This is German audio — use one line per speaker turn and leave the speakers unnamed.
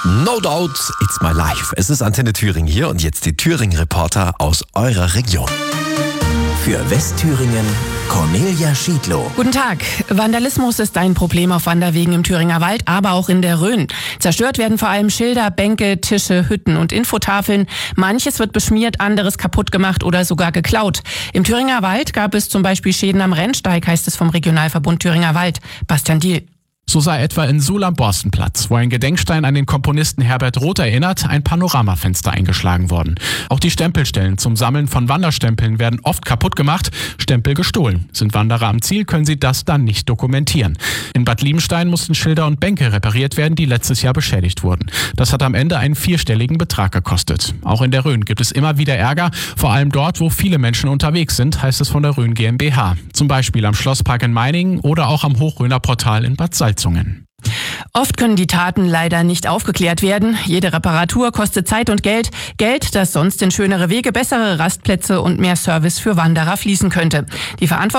No doubt, it's my life. Es ist Antenne Thüringen hier und jetzt die Thüringen-Reporter aus eurer Region.
Für Westthüringen Cornelia Schiedlow.
Guten Tag. Vandalismus ist ein Problem auf Wanderwegen im Thüringer Wald, aber auch in der Rhön. Zerstört werden vor allem Schilder, Bänke, Tische, Hütten und Infotafeln. Manches wird beschmiert, anderes kaputt gemacht oder sogar geklaut. Im Thüringer Wald gab es zum Beispiel Schäden am Rennsteig, heißt es vom Regionalverbund Thüringer Wald. Bastian Diel.
So sei etwa in Suhl am Borstenplatz, wo ein Gedenkstein an den Komponisten Herbert Roth erinnert, ein Panoramafenster eingeschlagen worden. Auch die Stempelstellen zum Sammeln von Wanderstempeln werden oft kaputt gemacht, Stempel gestohlen. Sind Wanderer am Ziel, können sie das dann nicht dokumentieren. In Bad Liebenstein mussten Schilder und Bänke repariert werden, die letztes Jahr beschädigt wurden. Das hat am Ende einen 4-stelligen Betrag gekostet. Auch in der Rhön gibt es immer wieder Ärger, vor allem dort, wo viele Menschen unterwegs sind, heißt es von der Rhön GmbH. Zum Beispiel am Schlosspark in Meiningen oder auch am Hochrhöner Portal in Bad Salzungen.
Oft können die Taten leider nicht aufgeklärt werden. Jede Reparatur kostet Zeit und Geld. Geld, das sonst in schönere Wege, bessere Rastplätze und mehr Service für Wanderer fließen könnte. Die